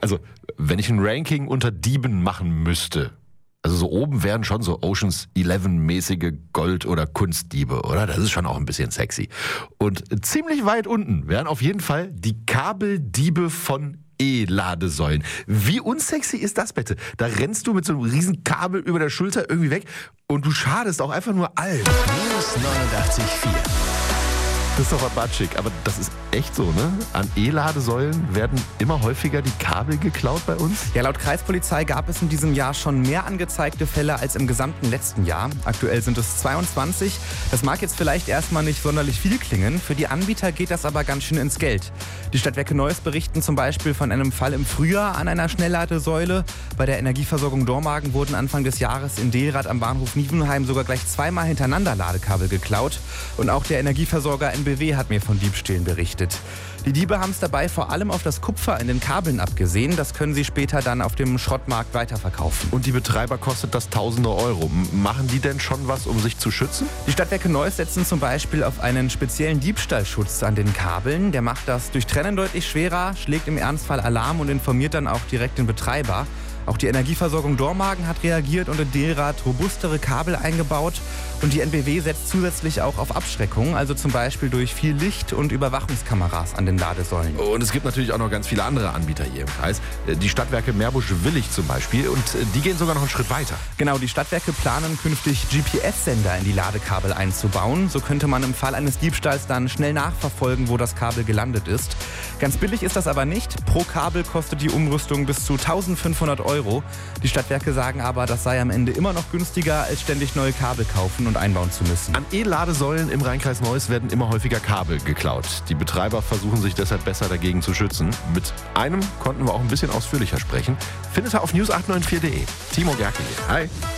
Also, wenn ich ein Ranking unter Dieben machen müsste, also so oben wären schon so Ocean's 11-mäßige Gold- oder Kunstdiebe, oder? Das ist schon auch ein bisschen sexy. Und ziemlich weit unten wären auf jeden Fall die Kabeldiebe von E-Ladesäulen. Wie unsexy ist das bitte? Da rennst du mit so einem riesen Kabel über der Schulter irgendwie weg und du schadest auch einfach nur allen. Minus 89,4. Christopher Batschik, aber das ist echt so, ne? An E-Ladesäulen werden immer häufiger die Kabel geklaut bei uns. Ja, laut Kreispolizei gab es in diesem Jahr schon mehr angezeigte Fälle als im gesamten letzten Jahr. Aktuell sind es 22. Das mag jetzt vielleicht erstmal nicht sonderlich viel klingen. Für die Anbieter geht das aber ganz schön ins Geld. Die Stadtwerke Neuss berichten zum Beispiel von einem Fall im Frühjahr an einer Schnellladesäule. Bei der Energieversorgung Dormagen wurden Anfang des Jahres in Delrath am Bahnhof Nievenheim sogar gleich zweimal hintereinander Ladekabel geklaut. Und auch der Energieversorger NBW hat mir von Diebstählen berichtet. Die Diebe haben es dabei vor allem auf das Kupfer in den Kabeln abgesehen. Das können sie später dann auf dem Schrottmarkt weiterverkaufen. Und die Betreiber kostet das tausende Euro. Machen die denn schon was, um sich zu schützen? Die Stadtwerke Neuss setzen zum Beispiel auf einen speziellen Diebstahlschutz an den Kabeln. Der macht das durch Trennen deutlich schwerer, schlägt im Ernstfall Alarm und informiert dann auch direkt den Betreiber. Auch die Energieversorgung Dormagen hat reagiert und in Delrath robustere Kabel eingebaut. Und die NBW setzt zusätzlich auch auf Abschreckung, also zum Beispiel durch viel Licht und Überwachungskameras an den Ladesäulen. Und es gibt natürlich auch noch ganz viele andere Anbieter hier im Kreis. Die Stadtwerke Meerbusch-Willig zum Beispiel. Und die gehen sogar noch einen Schritt weiter. Genau, die Stadtwerke planen künftig GPS-Sender in die Ladekabel einzubauen. So könnte man im Fall eines Diebstahls dann schnell nachverfolgen, wo das Kabel gelandet ist. Ganz billig ist das aber nicht. Pro Kabel kostet die Umrüstung bis zu 1.500 Euro. Die Stadtwerke sagen aber, das sei am Ende immer noch günstiger, als ständig neue Kabel kaufen und einbauen zu müssen. An E-Ladesäulen im Rheinkreis Neuss werden immer häufiger Kabel geklaut. Die Betreiber versuchen sich deshalb besser dagegen zu schützen. Mit einem konnten wir auch ein bisschen ausführlicher sprechen. Findet ihr auf news894.de. Timo Gerke hier. Hi.